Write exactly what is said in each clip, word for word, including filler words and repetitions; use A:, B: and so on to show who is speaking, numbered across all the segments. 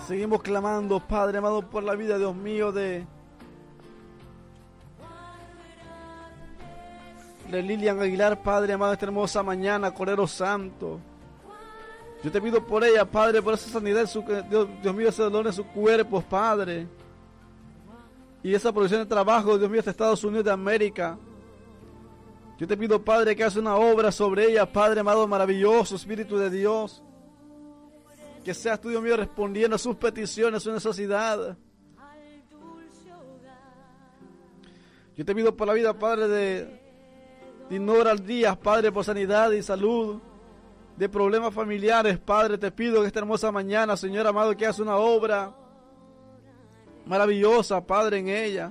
A: Seguimos clamando, Padre amado, por la vida, Dios mío, de, de Lilian Aguilar, Padre amado, esta hermosa mañana, Cordero Santo. Yo te pido por ella, Padre, por esa sanidad, en su, Dios, Dios mío, ese dolor en sus cuerpos, Padre. Y esa provisión de trabajo, Dios mío, hasta Estados Unidos de América. Yo te pido, Padre, que hagas una obra sobre ella, Padre amado, maravilloso, Espíritu de Dios. Que seas tú, Dios mío, respondiendo a sus peticiones, a su necesidad. Yo te pido por la vida, Padre, de Dinora Díaz, Padre, por sanidad y salud, de problemas familiares, Padre. Te pido que esta hermosa mañana, Señor amado, que hagas una obra maravillosa, Padre, en ella.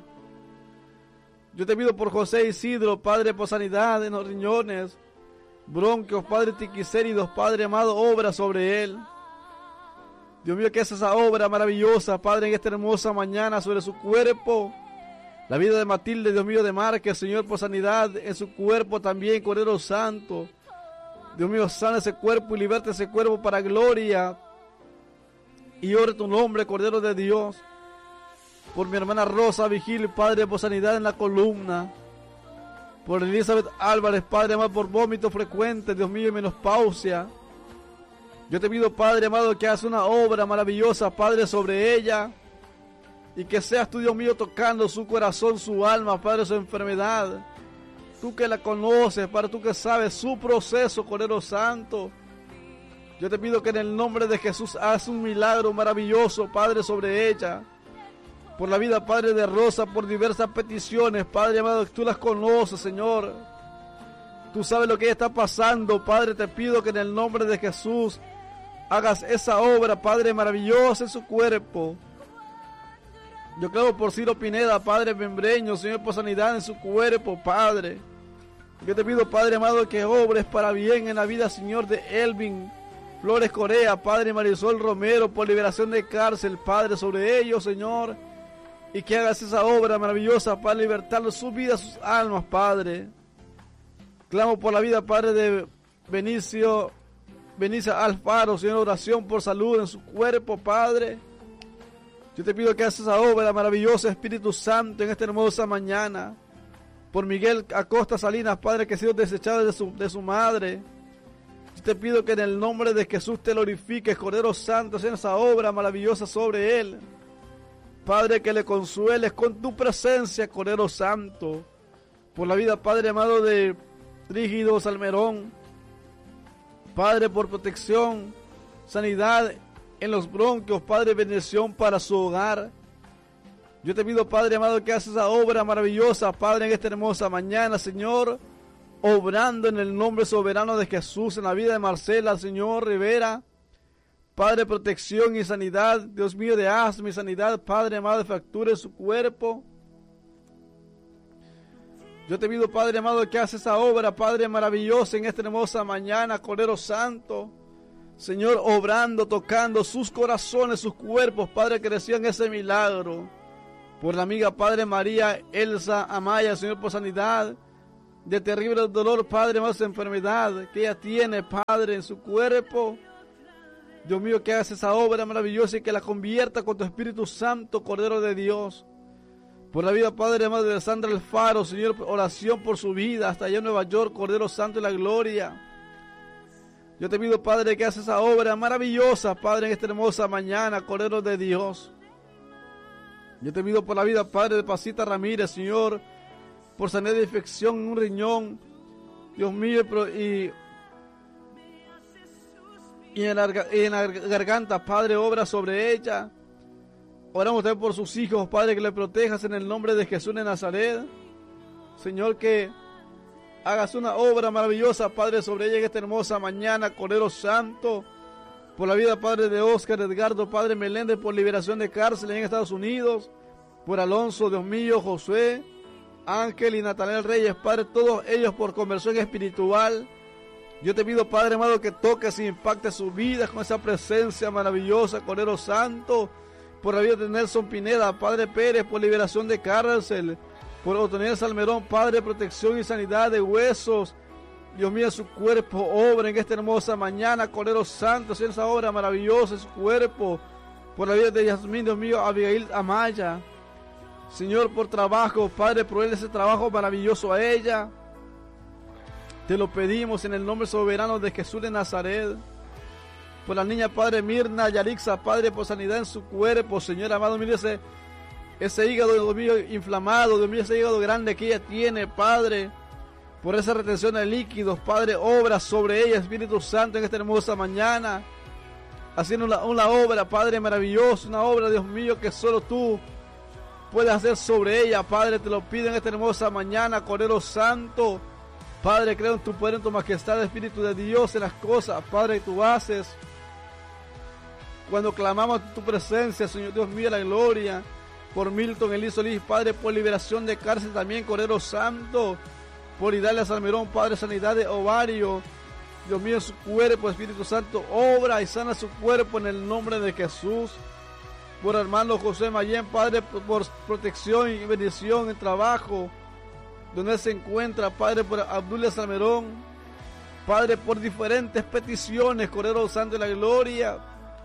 A: Yo te pido por José Isidro, Padre, por sanidad en los riñones, bronquios, Padre, tiquicéridos, Padre amado, obra sobre él. Dios mío, que es esa obra maravillosa, Padre, en esta hermosa mañana sobre su cuerpo. La vida de Matilde, Dios mío, de Márquez, Señor, por sanidad en su cuerpo también, Cordero Santo. Dios mío, sana ese cuerpo y liberta ese cuerpo para gloria. Y ore tu nombre, Cordero de Dios. Por mi hermana Rosa Vigil, Padre, por sanidad en la columna. Por Elizabeth Álvarez, Padre amado, por vómito frecuente, Dios mío, y menopausia. Yo te pido, Padre amado, que hagas una obra maravillosa, Padre, sobre ella. Y que seas tú, Dios mío, tocando su corazón, su alma, Padre, su enfermedad. Tú que la conoces, Padre, tú que sabes su proceso, Cordero Santo. Yo te pido que en el nombre de Jesús hagas un milagro maravilloso, Padre, sobre ella. Por la vida, Padre, de Rosa, por diversas peticiones, Padre amado, que tú las conoces, Señor. Tú sabes lo que ella está pasando, Padre. Te pido que en el nombre de Jesús hagas esa obra, Padre, maravillosa en su cuerpo. Yo clamo por Ciro Pineda, Padre membreño, Señor, por sanidad en su cuerpo, Padre. Yo te pido, Padre amado, que obres para bien en la vida, Señor, de Elvin Flores Corea, Padre, Marisol Romero, por liberación de cárcel, Padre, sobre ellos, Señor. Y que hagas esa obra maravillosa para libertar su vida, sus almas, Padre. Clamo por la vida, Padre, de Benicio, Benicio Alfaro, Señor, oración por salud en su cuerpo, Padre. Yo te pido que hagas esa obra maravillosa, Espíritu Santo, en esta hermosa mañana. Por Miguel Acosta Salinas, Padre, que ha sido desechado de su, de su madre. Yo te pido que en el nombre de Jesús te glorifiques, Cordero Santo, en esa obra maravillosa sobre él. Padre, que le consueles con tu presencia, Cordero Santo. Por la vida, Padre amado, de Rígido Salmerón. Padre, por protección, sanidad en los bronquios, Padre, bendición para su hogar. Yo te pido, Padre amado, que hagas esa obra maravillosa, Padre, en esta hermosa mañana, Señor, obrando en el nombre soberano de Jesús, en la vida de Marcela, Señor Rivera. Padre, protección y sanidad, Dios mío, de asma y sanidad, Padre amado, de fractura en su cuerpo. Yo te pido, Padre amado, que hagas esa obra, Padre, maravillosa en esta hermosa mañana, Cordero Santo. Señor, obrando, tocando sus corazones, sus cuerpos, Padre, que reciban ese milagro. Por la amiga, Padre, María Elsa Amaya, Señor, por sanidad de terrible dolor, Padre, más enfermedad que ella tiene, Padre, en su cuerpo. Dios mío, que hagas esa obra maravillosa y que la convierta con tu Espíritu Santo, Cordero de Dios. Por la vida, Padre amado, de Sandra Alfaro, Señor, oración por su vida, hasta allá en Nueva York, Cordero Santo, y la gloria. Yo te pido, Padre, que hagas esa obra maravillosa, Padre, en esta hermosa mañana, Cordero de Dios. Yo te pido por la vida, Padre, de Pasita Ramírez, Señor, por sanidad de infección en un riñón, Dios mío, y, y, en la, y en la garganta, Padre, obra sobre ella. Oramos también por sus hijos, Padre, que le protejas en el nombre de Jesús de Nazaret. Señor, que hagas una obra maravillosa, Padre, sobre ella en esta hermosa mañana, Cordero Santo. Por la vida, Padre, de Oscar Edgardo, Padre Meléndez, por liberación de cárcel en Estados Unidos. Por Alonso, Dios mío, Josué, Ángel y Nathanael Reyes, Padre, todos ellos por conversión espiritual. Yo te pido, Padre amado, que toques y impactes sus vidas con esa presencia maravillosa, Cordero Santo. Por la vida de Nelson Pineda, Padre Pérez, por liberación de cárcel. Por Otoniel Salmerón, Padre, protección y sanidad de huesos. Dios mío, su cuerpo obra en esta hermosa mañana, Cordero Santo, hacer esa obra maravillosa en su cuerpo. Por la vida de Yasmín, Dios mío, Abigail Amaya. Señor, por trabajo, Padre, por ese trabajo maravilloso a ella. Te lo pedimos en el nombre soberano de Jesús de Nazaret. Por la niña, Padre, Mirna Yarixa, Padre, por sanidad en su cuerpo, Señor amado, mire ese, ese hígado, Dios mío, inflamado, Dios mío, ese hígado grande que ella tiene, Padre. Por esa retención de líquidos, Padre, obra sobre ella, Espíritu Santo, en esta hermosa mañana. Haciendo una, una obra, Padre, maravillosa, una obra, Dios mío, que solo tú puedes hacer sobre ella, Padre. Te lo pido en esta hermosa mañana, Cordero Santo. Padre, creo en tu poder, en tu majestad, Espíritu de Dios, en las cosas, Padre, que tú haces. Cuando clamamos tu presencia, Señor Dios mío, la gloria. Por Milton Elías Solís, Padre, por liberación de cárcel también, Cordero Santo. Por Idalia Salmerón, Padre, sanidad de ovario. Dios mío, en su cuerpo, Espíritu Santo, obra y sana su cuerpo en el nombre de Jesús. Por hermano José Mayén, Padre, por protección y bendición en trabajo, donde se encuentra, Padre, por Abdulia Salmerón, Padre, por diferentes peticiones, Cordero Santo de la gloria,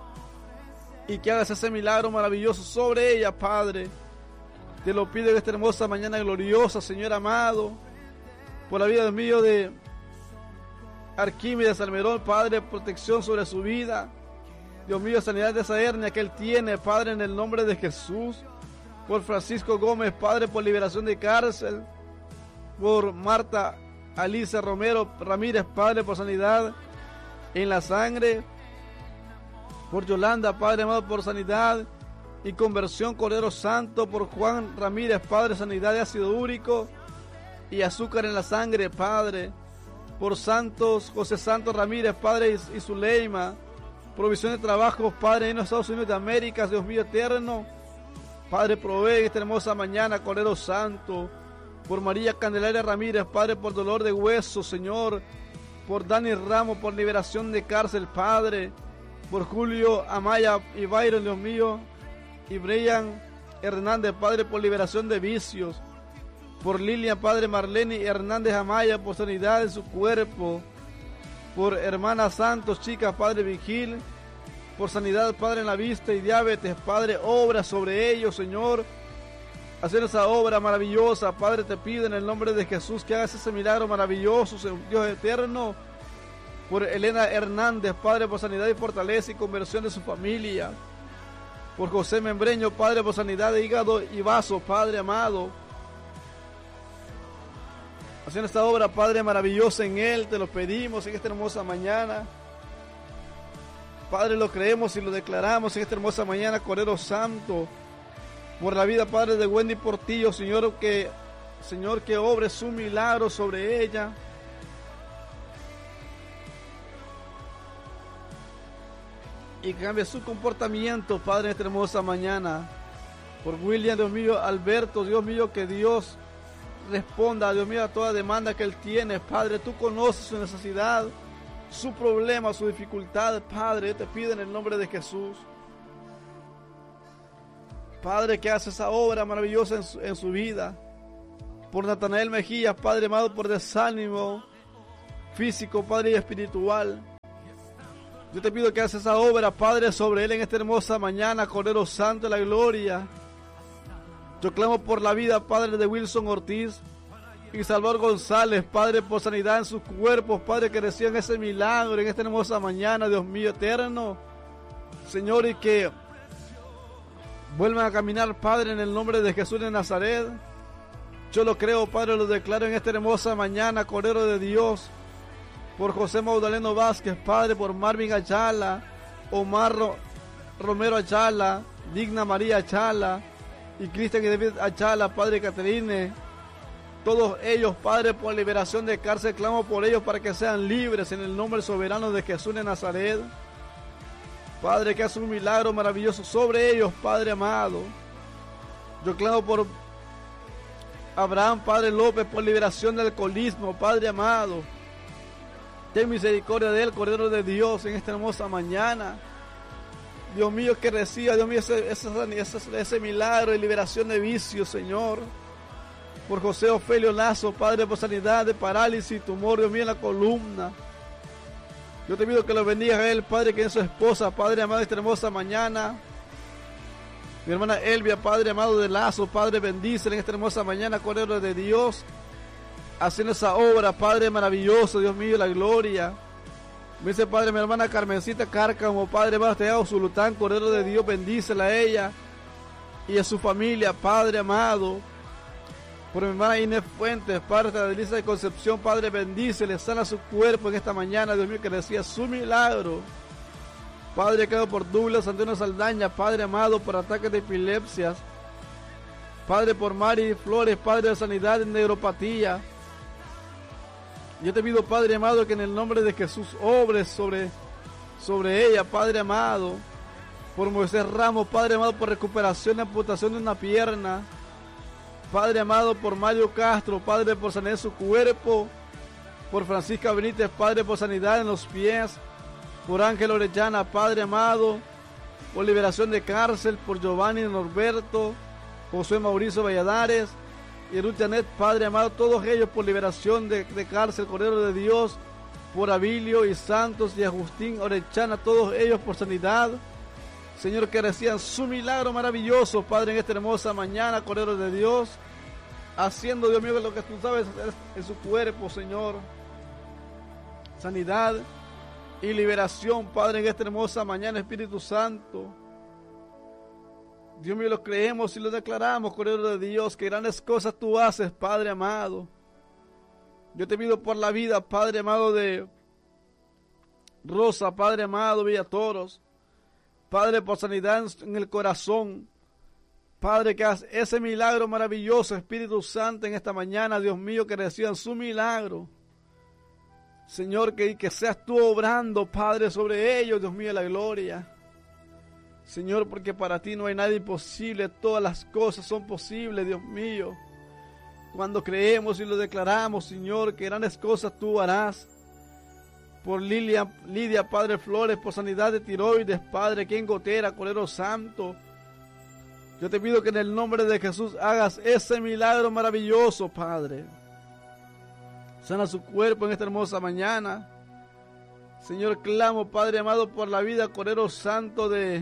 A: y que hagas ese milagro maravilloso sobre ella, Padre. Te lo pido en esta hermosa mañana gloriosa, Señor amado, por la vida, Dios mío, de Arquímedes Salmerón, Padre, protección sobre su vida. Dios mío, sanidad de esa hernia que él tiene, Padre, en el nombre de Jesús. Por Francisco Gómez, Padre, por liberación de cárcel. Por Marta Alicia Romero Ramírez, Padre, por sanidad en la sangre. Por Yolanda, Padre amado, por sanidad y conversión, Cordero Santo. Por Juan Ramírez, Padre, sanidad de ácido úrico y azúcar en la sangre, Padre. Por Santos, José Santos Ramírez, Padre, y, y Zuleima. Provisión de trabajos, Padre, en los Estados Unidos de América, Dios mío eterno. Padre, provee esta hermosa mañana, Cordero Santo. Por María Candelaria Ramírez, Padre, por dolor de hueso, Señor. Por Dani Ramos, por liberación de cárcel, Padre. Por Julio Amaya y Byron, Dios mío. Y Brian Hernández, Padre, por liberación de vicios. Por Lilian, Padre, Marlene Hernández Amaya, por sanidad en su cuerpo. Por hermana Santos, chicas, Padre, Vigil. Por sanidad, Padre, en la vista y diabetes, Padre, obra sobre ellos, Señor. Hacer esa obra maravillosa, Padre, te pido en el nombre de Jesús que hagas ese milagro maravilloso, Dios eterno. Por Elena Hernández, Padre, por sanidad y fortaleza y conversión de su familia. Por José Membreño, Padre, por sanidad de hígado y vaso, Padre amado. Haciendo esta obra, Padre, maravillosa en Él, te lo pedimos en esta hermosa mañana. Padre, lo creemos y lo declaramos en esta hermosa mañana, Cordero Santo. Por la vida, Padre, de Wendy Portillo, Señor, que, Señor, que obre su milagro sobre ella. Y que cambie su comportamiento, Padre, en esta hermosa mañana. Por William, Dios mío, Alberto, Dios mío, que Dios responda, Dios mío, a toda demanda que él tiene, Padre. Tú conoces su necesidad, su problema, su dificultad, Padre. Yo te pido en el nombre de Jesús, Padre, que hace esa obra maravillosa en su, en su vida. Por Natanael Mejía, Padre amado, por desánimo físico, Padre, y espiritual. Yo te pido que hagas esa obra, Padre, sobre él en esta hermosa mañana, Cordero Santo de la gloria. Yo clamo por la vida, Padre, de Wilson Ortiz y Salvador González, Padre, por sanidad en sus cuerpos, Padre, que reciban ese milagro en esta hermosa mañana, Dios mío eterno. Señor, y que vuelvan a caminar, Padre, en el nombre de Jesús de Nazaret. Yo lo creo, Padre, lo declaro en esta hermosa mañana, Cordero de Dios. Por José Magdaleno Vázquez, Padre, por Marvin Ayala, Omar Romero Ayala, Digna María Ayala y Cristian y David Ayala, Padre, Caterine. Todos ellos, Padre, por liberación de cárcel, clamo por ellos para que sean libres en el nombre soberano de Jesús de Nazaret. Padre, que hace un milagro maravilloso sobre ellos, Padre amado. Yo clamo por Abraham, Padre López, por liberación del alcoholismo, Padre amado. Ten misericordia de él, Cordero de Dios, en esta hermosa mañana. Dios mío, que reciba, Dios mío, ese, ese, ese, ese milagro de liberación de vicios, Señor. Por José Ofelio Lazo, Padre, por sanidad de parálisis, tumor, Dios mío, en la columna. Yo te pido que lo bendiga a él, Padre, que es su esposa, Padre amado, esta hermosa mañana. Mi hermana Elvia, Padre amado de Lazo, Padre, bendícela en esta hermosa mañana, Cordero de Dios, haciendo esa obra, Padre maravilloso, Dios mío, la gloria. Me dice, Padre, mi hermana Carmencita Cárcamo, Padre, amado, te hago Zulután, Cordero de Dios, bendícela a ella y a su familia, Padre amado. Por mi hermana Inés Fuentes, Padre, de Elisa de Concepción, Padre, bendícele, sana su cuerpo en esta mañana, Dios mío, que decía su milagro. Padre, quedo por Douglas Antonio Saldaña, Padre amado, por ataques de epilepsias. Padre, por Mari Flores, Padre de sanidad en neuropatía. Yo te pido, Padre amado, que en el nombre de Jesús obres sobre, sobre ella, Padre amado. Por Moisés Ramos, Padre amado, por recuperación y amputación de una pierna. Padre amado, por Mario Castro, Padre, por sanidad en su cuerpo. Por Francisca Benítez, Padre, por sanidad en los pies. Por Ángel Orellana, Padre amado, por liberación de cárcel. Por Giovanni Norberto, José Mauricio Valladares y Ruth Janet, Padre amado, todos ellos por liberación de, de cárcel, Cordero de Dios. Por Abilio y Santos y Agustín Orellana, todos ellos por sanidad. Señor, que reciban su milagro maravilloso, Padre, en esta hermosa mañana, Cordero de Dios, haciendo, Dios mío, lo que tú sabes hacer en su cuerpo, Señor. Sanidad y liberación, Padre, en esta hermosa mañana, Espíritu Santo. Dios mío, lo creemos y lo declaramos, Cordero de Dios, que grandes cosas tú haces, Padre amado. Yo te pido por la vida, Padre amado, de Rosa, Padre amado, Villatoros. Padre, por sanidad en el corazón. Padre, que hagas ese milagro maravilloso, Espíritu Santo, en esta mañana, Dios mío, que reciban su milagro. Señor, que, que seas tú obrando, Padre, sobre ellos, Dios mío, la gloria. Señor, porque para ti no hay nada imposible, todas las cosas son posibles, Dios mío. Cuando creemos y lo declaramos, Señor, que grandes cosas tú harás. Por Lilia, Lidia, Padre Flores, por sanidad de tiroides, Padre, aquí en Gotera, Cordero Santo. Yo te pido que en el nombre de Jesús hagas ese milagro maravilloso, Padre. Sana su cuerpo en esta hermosa mañana. Señor, clamo, Padre amado, por la vida, Cordero Santo, de,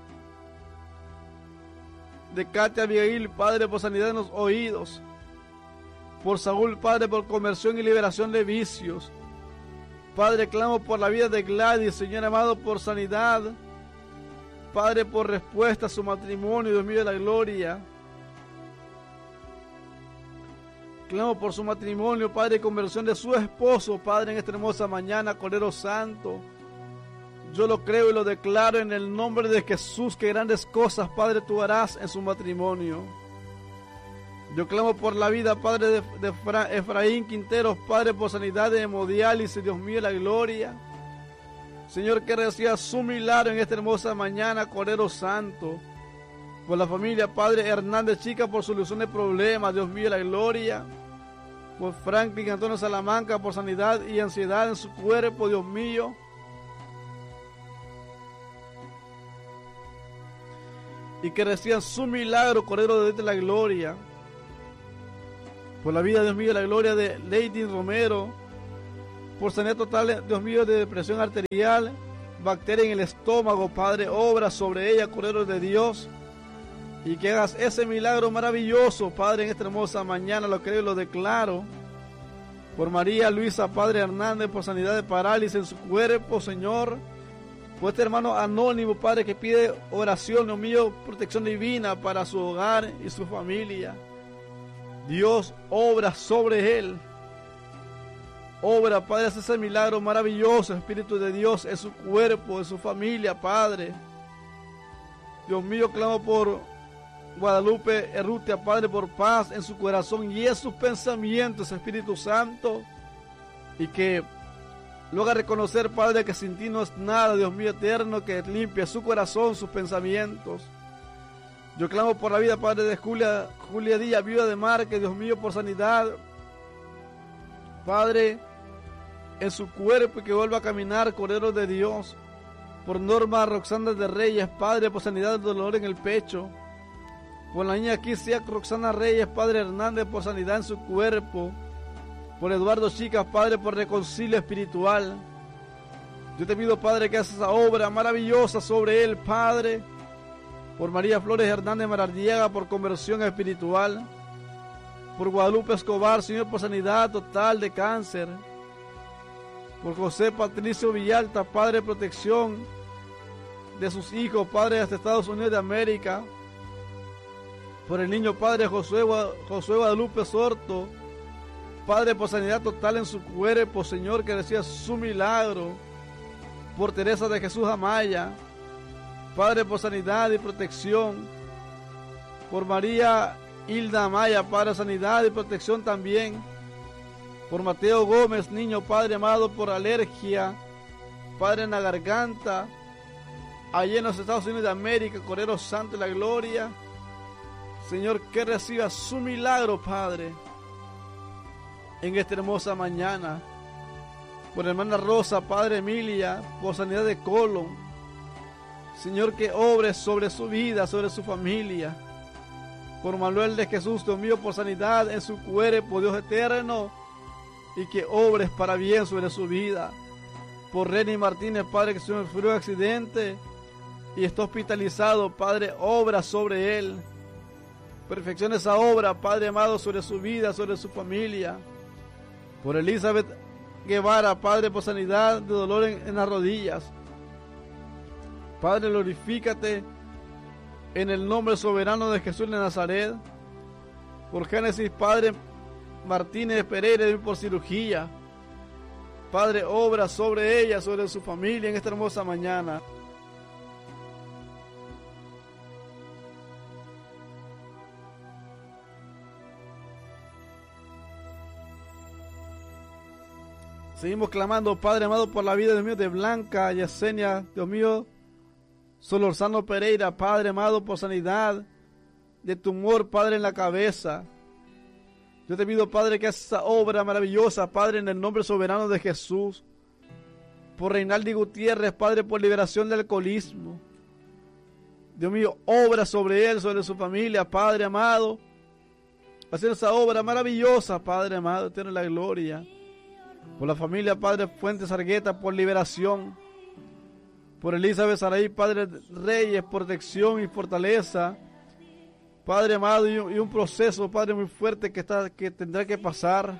A: de Katia Abigail, Padre, por sanidad en los oídos. Por Saúl, Padre, por conversión y liberación de vicios. Padre, clamo por la vida de Gladys, Señor amado, por sanidad. Padre, por respuesta a su matrimonio, Dios mío de la gloria. Clamo por su matrimonio, Padre, conversión de su esposo, Padre, en esta hermosa mañana, Cordero Santo. Yo lo creo y lo declaro en el nombre de Jesús, que grandes cosas, Padre, tú harás en su matrimonio. Yo clamo por la vida, Padre, de, de Fra, Efraín Quinteros, Padre, por sanidad de hemodiálisis, Dios mío, la gloria. Señor, que reciba su milagro en esta hermosa mañana, Cordero Santo. Por la familia, Padre Hernández Chica, por solución de problemas, Dios mío, la gloria. Por Franklin Antonio Salamanca, por sanidad y ansiedad en su cuerpo, Dios mío. Y que reciban su milagro, Cordero de Dios, la gloria. Por la vida, Dios mío, la gloria de Lady Romero. Por sanidad total, Dios mío, de depresión arterial, bacteria en el estómago, Padre, obra sobre ella, Cordero de Dios. Y que hagas ese milagro maravilloso, Padre, en esta hermosa mañana, lo creo y lo declaro. Por María Luisa, Padre Hernández, por sanidad de parálisis en su cuerpo, Señor. Por este hermano anónimo, Padre, que pide oración, Dios mío, protección divina para su hogar y su familia. Dios, obra sobre él. Obra, Padre, hace ese milagro maravilloso, Espíritu de Dios, en su cuerpo, en su familia, Padre. Dios mío, clamo por Guadalupe Errutia, Padre, por paz en su corazón y en sus pensamientos, Espíritu Santo. Y que lo haga reconocer, Padre, que sin ti no es nada, Dios mío eterno, que limpia su corazón, sus pensamientos. Yo clamo por la vida, Padre, de Julia, Julia Díaz, viuda de Márquez, Dios mío, por sanidad, Padre, en su cuerpo y que vuelva a caminar, Cordero de Dios. Por Norma Roxana de Reyes, Padre, por sanidad del dolor en el pecho. Por la niña aquí sea Roxana Reyes, Padre Hernández, por sanidad en su cuerpo. Por Eduardo Chicas, Padre, por reconcilio espiritual. Yo te pido, Padre, que hagas esa obra maravillosa sobre él, Padre. Por María Flores Hernández Marardiaga, por conversión espiritual. Por Guadalupe Escobar, Señor, por sanidad total de cáncer. Por José Patricio Villalta, Padre, protección de sus hijos, Padre, hasta Estados Unidos de América. Por el niño Padre Josué, Josué Guadalupe Sorto, Padre, por sanidad total en su cuerpo, Señor, que decía su milagro. Por Teresa de Jesús Amaya, Padre, por sanidad y protección. Por María Hilda Amaya, Padre, sanidad y protección también. Por Mateo Gómez, niño, Padre amado, por alergia, Padre, en la garganta, allí en los Estados Unidos de América, Cordero Santo de la Gloria. Señor, que reciba su milagro, Padre, en esta hermosa mañana. Por hermana Rosa, Padre Emilia, por sanidad de colon. Señor, que obre sobre su vida, sobre su familia. Por Manuel de Jesús, Dios mío, por sanidad en su cuerpo, Dios eterno, y que obres para bien sobre su vida. Por Reni Martínez, Padre, que sufrió un accidente y está hospitalizado, Padre, obra sobre él. Perfecciona esa obra, Padre amado, sobre su vida, sobre su familia. Por Elizabeth Guevara, Padre, por sanidad de dolor en, en las rodillas. Padre, glorifícate en el nombre soberano de Jesús de Nazaret. Por Génesis, Padre Martínez Pereira, por cirugía. Padre, obra sobre ella, sobre su familia en esta hermosa mañana. Seguimos clamando, Padre amado, por la vida, Dios mío, de Blanca Yesenia, Dios mío, Solorzano Pereira, Padre amado, por sanidad de tumor, Padre, en la cabeza. Yo te pido, Padre, que hagas esa obra maravillosa, Padre, en el nombre soberano de Jesús. Por Reinaldi Gutiérrez, Padre, por liberación del alcoholismo. Dios mío, obra sobre él, sobre su familia, Padre amado. Haciendo esa obra maravillosa, Padre amado, eterno en la gloria. Por la familia, Padre Fuentes Argueta, por liberación. Por Elizabeth Saraí, Padre Reyes, protección y fortaleza. Padre amado, y un, y un proceso, Padre, muy fuerte que, está, que tendrá que pasar.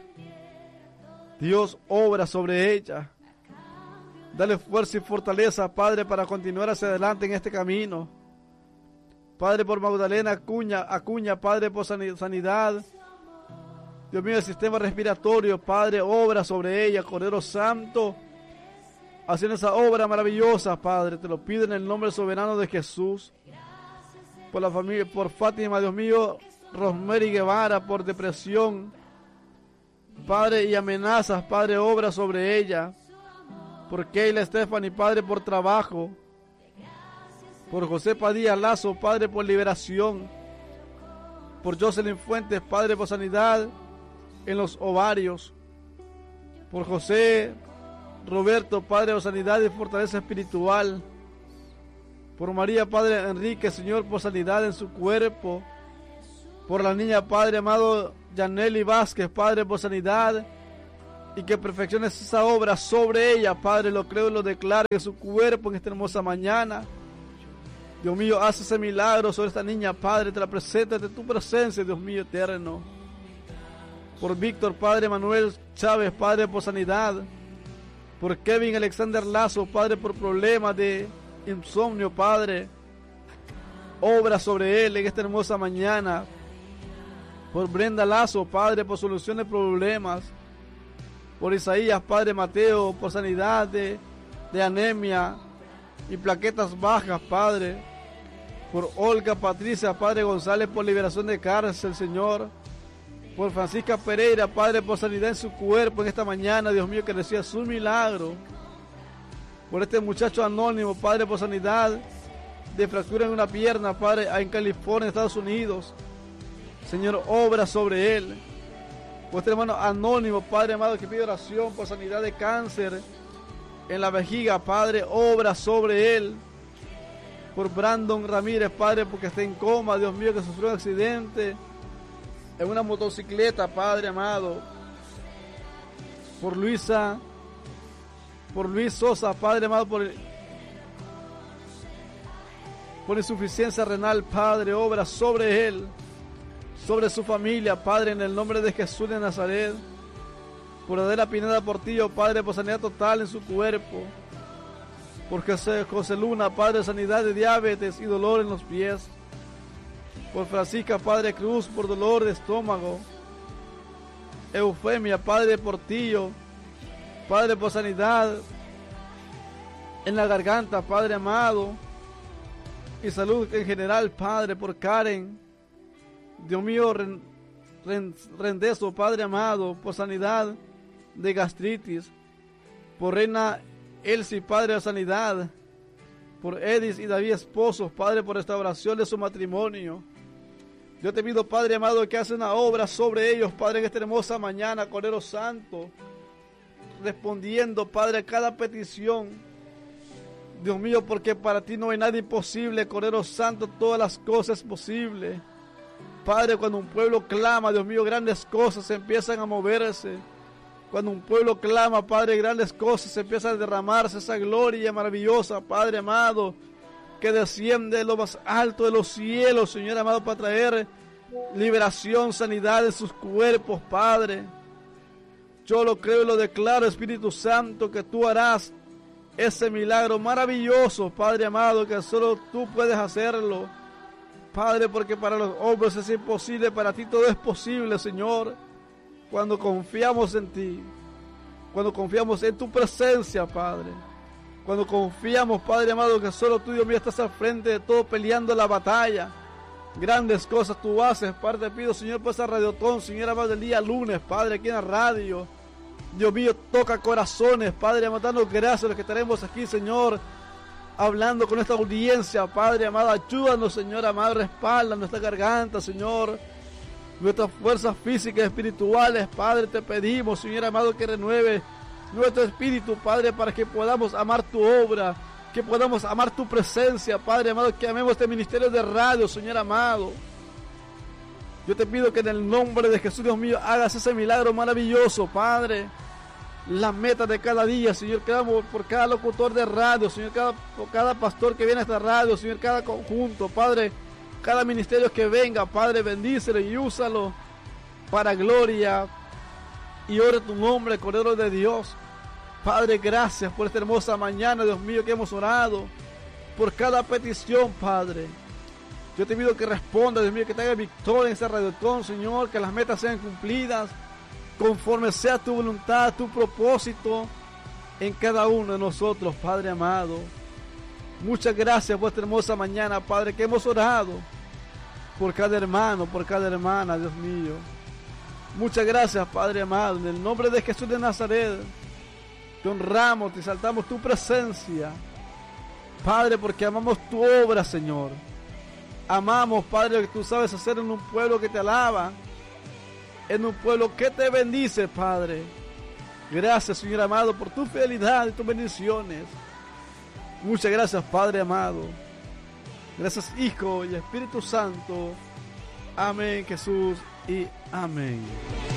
A: Dios, obra sobre ella. Dale fuerza y fortaleza, Padre, para continuar hacia adelante en este camino. Padre, por Magdalena Acuña, Acuña, Padre, por sanidad. Dios mío, el sistema respiratorio, Padre, obra sobre ella, Cordero Santo, haciendo esa obra maravillosa, Padre, te lo pido en el nombre soberano de Jesús. Por la familia, por Fátima, Dios mío, Rosemary Guevara, por depresión, Padre, y amenazas, Padre, obra sobre ella. Por Keila Stephanie, Padre, por trabajo. Por José Padilla Lazo, Padre, por liberación. Por Jocelyn Fuentes, Padre, por sanidad en los ovarios. Por José Roberto, Padre, por sanidad y fortaleza espiritual. Por María, Padre Enrique, Señor, por sanidad en su cuerpo. Por la niña, Padre amado, Yaneli Vázquez, Padre, por sanidad. Y que perfecciones esa obra sobre ella, Padre, lo creo y lo declaro en su cuerpo en esta hermosa mañana. Dios mío, haz ese milagro sobre esta niña, Padre, te la presento de tu presencia, Dios mío eterno. Por Víctor, Padre Manuel Chávez, Padre, por sanidad. Por Kevin Alexander Lazo, Padre, por problemas de insomnio, Padre. Obra sobre él en esta hermosa mañana. Por Brenda Lazo, Padre, por solución de problemas. Por Isaías, Padre Mateo, por sanidad de, de anemia y plaquetas bajas, Padre. Por Olga Patricia, Padre González, por liberación de cárcel, Señor. Por Francisca Pereira, Padre, por sanidad en su cuerpo en esta mañana, Dios mío, que reciba su milagro. Por este muchacho anónimo, Padre, por sanidad de fractura en una pierna, Padre, en California, Estados Unidos. Señor, obra sobre él. Por este hermano anónimo, Padre amado, que pide oración por sanidad de cáncer en la vejiga, Padre, obra sobre él. Por Brandon Ramírez, Padre, porque está en coma, Dios mío, que sufrió un accidente en una motocicleta, Padre amado. Por Luisa, por Luis Sosa, Padre amado, por por insuficiencia renal, Padre, obra sobre él, sobre su familia, Padre, en el nombre de Jesús de Nazaret. Por Adela Pineda Portillo, Padre, por sanidad total en su cuerpo. Por José, José Luna, Padre, sanidad de diabetes y dolor en los pies. Por Francisca, Padre Cruz, por dolor de estómago. Eufemia, Padre Portillo, Padre, por sanidad en la garganta, Padre amado, y salud en general, Padre, por Karen, Dios mío, Rendezo, Padre amado, por sanidad de gastritis, por Reina Elsie, Padre, de sanidad, por Edis y David esposos, Padre, por restauración de su matrimonio. Yo te pido, Padre amado, que hace una obra sobre ellos, Padre, en esta hermosa mañana, Cordero Santo, respondiendo, Padre, a cada petición, Dios mío, porque para ti no hay nada imposible, Cordero Santo, todas las cosas posibles. Padre, cuando un pueblo clama, Dios mío, grandes cosas empiezan a moverse. Cuando un pueblo clama, Padre, grandes cosas empieza a derramarse esa gloria maravillosa, Padre amado, que desciende de lo más alto de los cielos, Señor amado, para traer liberación, sanidad en sus cuerpos, Padre. Yo lo creo y lo declaro, Espíritu Santo, que tú harás ese milagro maravilloso, Padre amado, que solo tú puedes hacerlo, Padre, porque para los hombres es imposible, para ti todo es posible, Señor, cuando confiamos en ti, cuando confiamos en tu presencia, Padre, cuando confiamos, Padre amado, que solo tú, Dios mío, estás al frente de todo, peleando la batalla. Grandes cosas tú haces, Padre. Te pido, Señor, por esa radiotón, Señor amado, del día lunes, Padre, aquí en la radio. Dios mío, toca corazones, Padre, dando gracias a los que estaremos aquí, Señor, hablando con esta audiencia, Padre amado. Ayúdanos, Señor amado, respalda nuestra garganta, Señor, nuestras fuerzas físicas y espirituales, Padre. Te pedimos, Señor amado, que renueve nuestro espíritu, Padre, para que podamos amar tu obra, que podamos amar tu presencia, Padre amado, que amemos este ministerio de radio, Señor amado. Yo te pido que en el nombre de Jesús, Dios mío, hagas ese milagro maravilloso, Padre. La meta de cada día, Señor, cada, por cada locutor de radio, Señor, cada, por cada pastor que viene a esta radio, Señor, cada conjunto, Padre, cada ministerio que venga, Padre, bendícelo y úsalo para gloria y ore tu nombre, Cordero de Dios. Padre, gracias por esta hermosa mañana, Dios mío, que hemos orado, por cada petición, Padre. Yo te pido que responda, Dios mío, que tenga victoria en esta radiotón, Señor, que las metas sean cumplidas, conforme sea tu voluntad, tu propósito en cada uno de nosotros, Padre amado. Muchas gracias por esta hermosa mañana, Padre, que hemos orado por cada hermano, por cada hermana, Dios mío. Muchas gracias, Padre amado, en el nombre de Jesús de Nazaret. Te honramos, te exaltamos tu presencia, Padre, porque amamos tu obra, Señor. Amamos, Padre, lo que tú sabes hacer en un pueblo que te alaba, en un pueblo que te bendice, Padre. Gracias, Señor amado, por tu fidelidad y tus bendiciones. Muchas gracias, Padre amado. Gracias, Hijo y Espíritu Santo. Amén, Jesús, y amén.